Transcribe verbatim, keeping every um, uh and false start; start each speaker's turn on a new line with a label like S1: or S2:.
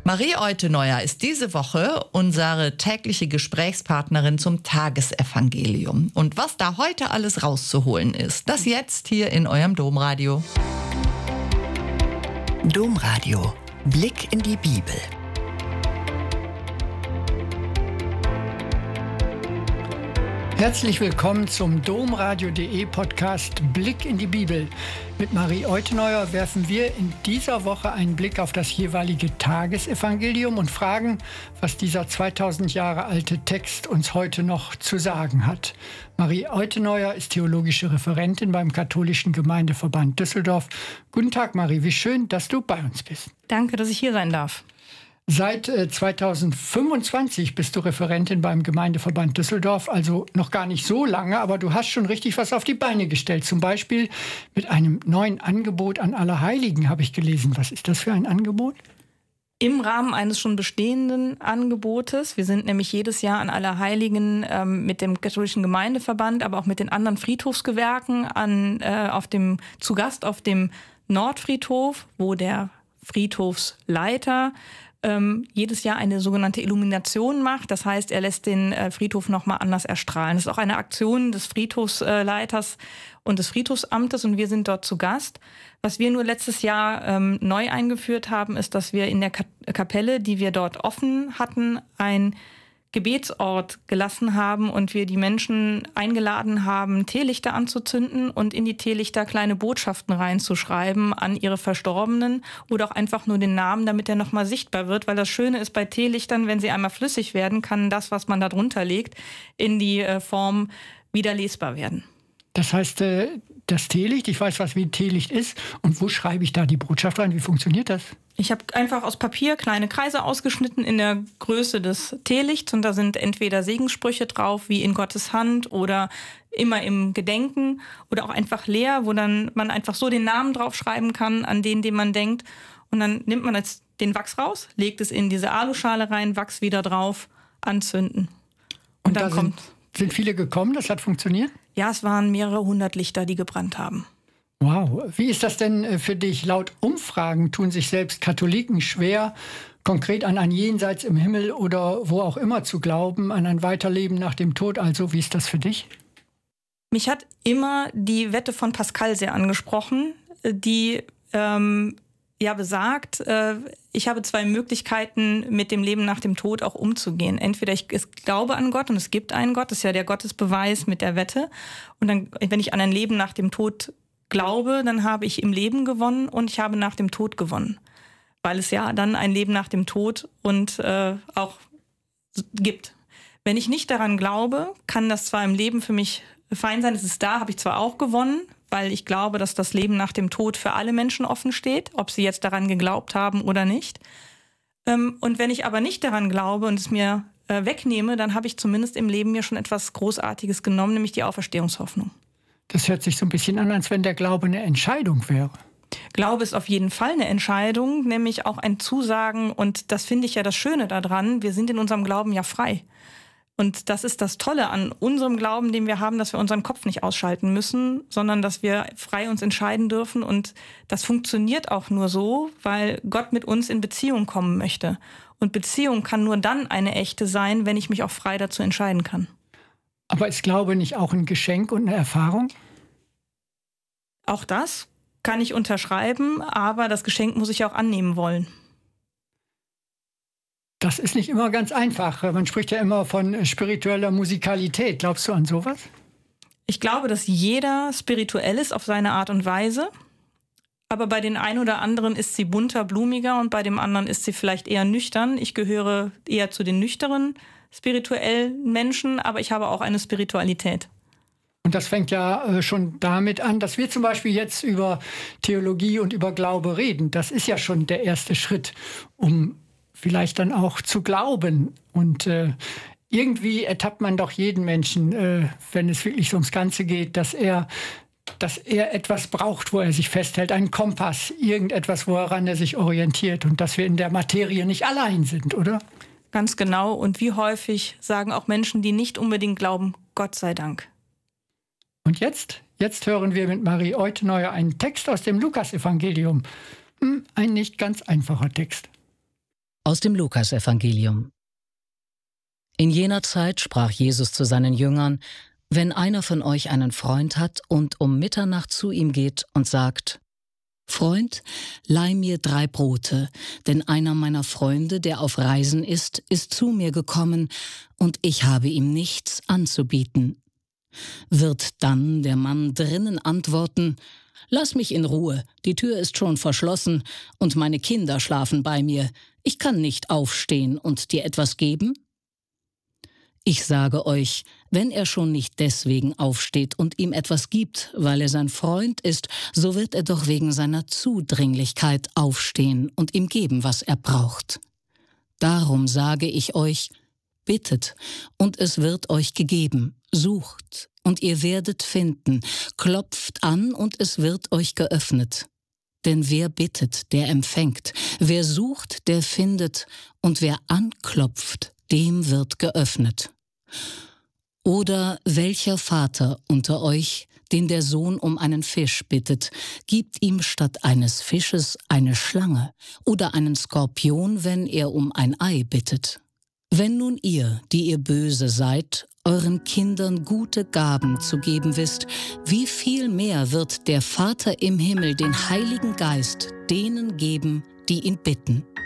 S1: Marie Euteneuer ist diese Woche unsere tägliche Gesprächspartnerin zum Tagesevangelium. Und was da heute alles rauszuholen ist, das jetzt hier in eurem Domradio.
S2: Domradio. Blick in die Bibel.
S3: Herzlich willkommen zum Domradio.de Podcast Blick in die Bibel. Mit Marie Euteneuer werfen wir in dieser Woche einen Blick auf das jeweilige Tagesevangelium und fragen, was dieser zweitausend Jahre alte Text uns heute noch zu sagen hat. Marie Euteneuer ist theologische Referentin beim Katholischen Gemeindeverband Düsseldorf. Guten Tag, Marie, wie schön, dass du bei uns bist.
S4: Danke, dass ich hier sein darf.
S3: Seit äh, zweitausendfünfundzwanzig bist du Referentin beim Gemeindeverband Düsseldorf, also noch gar nicht so lange, aber du hast schon richtig was auf die Beine gestellt. Zum Beispiel mit einem neuen Angebot an Allerheiligen, habe ich gelesen. Was ist das für ein Angebot?
S4: Im Rahmen eines schon bestehenden Angebotes. Wir sind nämlich jedes Jahr an Allerheiligen ähm, mit dem Katholischen Gemeindeverband, aber auch mit den anderen Friedhofsgewerken an, äh, auf dem, zu Gast auf dem Nordfriedhof, wo der Friedhofsleiter ähm, jedes Jahr eine sogenannte Illumination macht. Das heißt, er lässt den äh, Friedhof nochmal anders erstrahlen. Das ist auch eine Aktion des Friedhofsleiters und des Friedhofsamtes und wir sind dort zu Gast. Was wir nur letztes Jahr ähm, neu eingeführt haben, ist, dass wir in der Ka- Kapelle, die wir dort offen hatten, ein Gebetsort gelassen haben und wir die Menschen eingeladen haben, Teelichter anzuzünden und in die Teelichter kleine Botschaften reinzuschreiben an ihre Verstorbenen oder auch einfach nur den Namen, damit der nochmal sichtbar wird. Weil das Schöne ist bei Teelichtern, wenn sie einmal flüssig werden, kann das, was man da drunter legt, in die äh, Form wieder lesbar werden.
S3: Das heißt, äh, das Teelicht, ich weiß, was wie ein Teelicht ist. Und wo schreibe ich da die Botschaft rein? Wie funktioniert das?
S4: Ich habe einfach aus Papier kleine Kreise ausgeschnitten in der Größe des Teelichts und da sind entweder Segenssprüche drauf, wie in Gottes Hand oder immer im Gedenken oder auch einfach leer, wo dann man einfach so den Namen draufschreiben kann, an den, den man denkt. Und dann nimmt man jetzt den Wachs raus, legt es in diese Aluschale rein, Wachs wieder drauf, anzünden. Und, und dann da kommt...
S3: Sind, sind viele gekommen? Das hat funktioniert?
S4: Ja, es waren mehrere hundert Lichter, die gebrannt haben.
S3: Wow, wie ist das denn für dich? Laut Umfragen tun sich selbst Katholiken schwer, konkret an ein Jenseits im Himmel oder wo auch immer zu glauben, an ein Weiterleben nach dem Tod. Also, wie ist das für dich?
S4: Mich hat immer die Wette von Pascal sehr angesprochen, die ähm, ja besagt, äh, ich habe zwei Möglichkeiten, mit dem Leben nach dem Tod auch umzugehen. Entweder ich, ich glaube an Gott und es gibt einen Gott, das ist ja der Gottesbeweis mit der Wette. Und dann, wenn ich an ein Leben nach dem Tod glaube, dann habe ich im Leben gewonnen und ich habe nach dem Tod gewonnen. Weil es ja dann ein Leben nach dem Tod und äh, auch gibt. Wenn ich nicht daran glaube, kann das zwar im Leben für mich fein sein, es ist da, habe ich zwar auch gewonnen, weil ich glaube, dass das Leben nach dem Tod für alle Menschen offen steht, ob sie jetzt daran geglaubt haben oder nicht. Ähm, und wenn ich aber nicht daran glaube und es mir äh, wegnehme, dann habe ich zumindest im Leben mir schon etwas Großartiges genommen, nämlich die Auferstehungshoffnung.
S3: Das hört sich so ein bisschen an, als wenn der Glaube eine Entscheidung wäre.
S4: Glaube ist auf jeden Fall eine Entscheidung, nämlich auch ein Zusagen. Und das finde ich ja das Schöne daran. Wir sind in unserem Glauben ja frei. Und das ist das Tolle an unserem Glauben, den wir haben, dass wir unseren Kopf nicht ausschalten müssen, sondern dass wir frei uns entscheiden dürfen. Und das funktioniert auch nur so, weil Gott mit uns in Beziehung kommen möchte. Und Beziehung kann nur dann eine echte sein, wenn ich mich auch frei dazu entscheiden kann.
S3: Aber ist Glaube nicht auch ein Geschenk und eine Erfahrung?
S4: Auch das kann ich unterschreiben, aber das Geschenk muss ich auch annehmen wollen.
S3: Das ist nicht immer ganz einfach. Man spricht ja immer von spiritueller Musikalität. Glaubst du an sowas?
S4: Ich glaube, dass jeder spirituell ist auf seine Art und Weise. Aber bei den einen oder anderen ist sie bunter, blumiger und bei dem anderen ist sie vielleicht eher nüchtern. Ich gehöre eher zu den nüchternen spirituellen Menschen, aber ich habe auch eine Spiritualität.
S3: Und das fängt ja schon damit an, dass wir zum Beispiel jetzt über Theologie und über Glaube reden. Das ist ja schon der erste Schritt, um vielleicht dann auch zu glauben. Und äh, irgendwie ertappt man doch jeden Menschen, äh, wenn es wirklich so ums Ganze geht, dass er, dass er etwas braucht, wo er sich festhält, einen Kompass, irgendetwas, woran er sich orientiert und dass wir in der Materie nicht allein sind, oder?
S4: Ganz genau. Und wie häufig sagen auch Menschen, die nicht unbedingt glauben, Gott sei Dank.
S3: Und jetzt? Jetzt hören wir mit Marie Euteneuer einen Text aus dem Lukasevangelium. Hm, ein nicht ganz einfacher Text.
S5: Aus dem Lukasevangelium. In jener Zeit sprach Jesus zu seinen Jüngern: Wenn einer von euch einen Freund hat und um Mitternacht zu ihm geht und sagt: Freund, leih mir drei Brote, denn einer meiner Freunde, der auf Reisen ist, ist zu mir gekommen, und ich habe ihm nichts anzubieten. Wird dann der Mann drinnen antworten: Lass mich in Ruhe, die Tür ist schon verschlossen und meine Kinder schlafen bei mir, ich kann nicht aufstehen und dir etwas geben? Ich sage euch, wenn er schon nicht deswegen aufsteht und ihm etwas gibt, weil er sein Freund ist, so wird er doch wegen seiner Zudringlichkeit aufstehen und ihm geben, was er braucht. Darum sage ich euch: Bittet, und es wird euch gegeben, sucht, und ihr werdet finden, klopft an, und es wird euch geöffnet. Denn wer bittet, der empfängt, wer sucht, der findet, und wer anklopft, dem wird geöffnet. Oder welcher Vater unter euch, den der Sohn um einen Fisch bittet, gibt ihm statt eines Fisches eine Schlange oder einen Skorpion, wenn er um ein Ei bittet? Wenn nun ihr, die ihr böse seid, euren Kindern gute Gaben zu geben wisst, wie viel mehr wird der Vater im Himmel den Heiligen Geist denen geben, die ihn bitten?